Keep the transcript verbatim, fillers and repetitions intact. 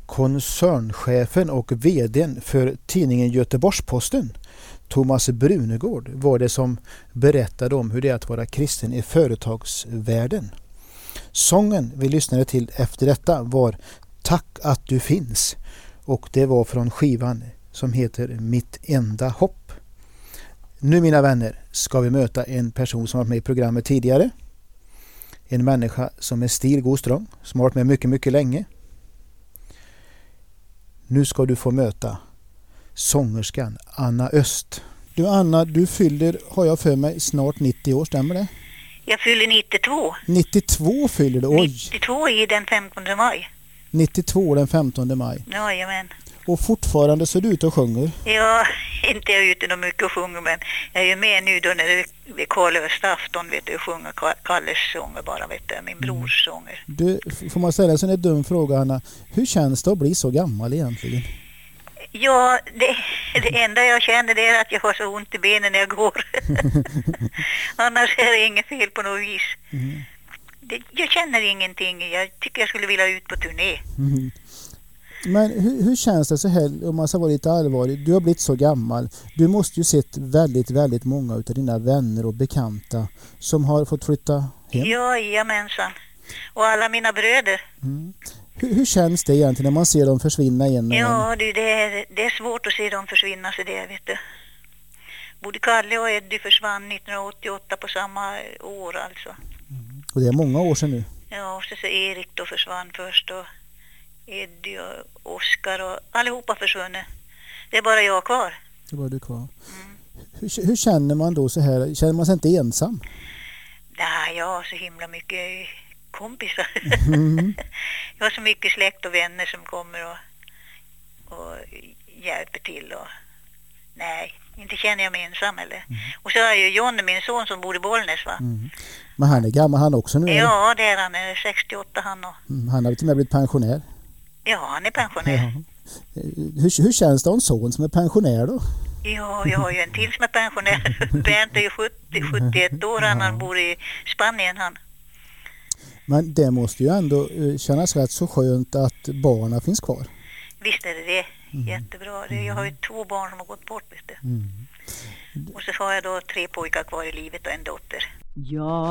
Koncernchefen och vdn för tidningen Göteborgs-Posten, Thomas Brunegård, var det som berättade om hur det är att vara kristen i företagsvärlden. Sången vi lyssnade till efter detta var Tack att du finns, och det var från skivan som heter Mitt enda hopp. Nu, mina vänner, ska vi möta en person som varit med i programmet tidigare. En människa som är stil, god, ström, som har varit med mycket, mycket länge. Nu ska du få möta sångerskan Anna Öst. Du Anna, du fyller, har jag för mig, snart nittio år, stämmer det? Jag fyller nittiotvå. nittiotvå fyller du, oj. nittiotvå i den femtonde maj. nittiotvå den femtonde maj. Ja, jamen. Och fortfarande så är du ute och sjunger? Ja, inte jag är ute nog mycket och sjunger, men jag är ju med nu då när det är Karlöverstafton, vet du, och sjunger Kalles sånger bara, vet du, min brors sånger. Du, får man ställa en sån här dum fråga, Anna, hur känns det att bli så gammal egentligen? Ja, det, det enda jag känner det är att jag har så ont i benen när jag går. Annars är det inget fel på något vis. Mm. Det, jag känner ingenting. Jag tycker jag skulle vilja ut på turné. Mm. Men hur, hur känns det så här, om man ska vara lite allvarlig? Du har blivit så gammal. Du måste ju sett väldigt, väldigt många av dina vänner och bekanta som har fått flytta hem. Ja, jamensan. Och alla mina bröder. Mm. Hur, hur känns det egentligen när man ser dem försvinna igen? Ja, du, det, är, det är svårt att se dem försvinna, så det, vet du. Både Kalle och Eddie försvann nittonhundraåttioåtta på samma år alltså. Mm. Och det är många år sedan nu. Ja, och så, så Erik då försvann först, och Eddie och Oskar och allihopa försvunnit. Det är bara jag kvar. Det är bara du kvar. Mm. Hur, hur känner man då så här? Känner man sig inte ensam? Nej, jag har så himla mycket kompisar. Mm. Jag har så mycket släkt och vänner som kommer och, och hjälper till. Och, nej, inte känner jag mig ensam eller. Mm. Och så är ju John, min son, som bor i Bollnäs, va? Mm. Men han är gammal han också nu? Ja, det är han. Är sextioåtta han och. Mm, han har till och med blivit pensionär. Ja, han är pensionär. Ja. Hur, hur känns det om son som är pensionär då? Ja, jag har ju en till som är pensionär. Bernt är ju sjuttio sjuttioett år, han, ja. Han bor i Spanien han. Men det måste ju ändå kännas rätt så skönt att barnen finns kvar. Visst är det det. Mm. Jättebra. Jag har ju två barn som har gått bort, vet du. Mm. Och så har jag då tre pojkar kvar i livet och en dotter. Ja.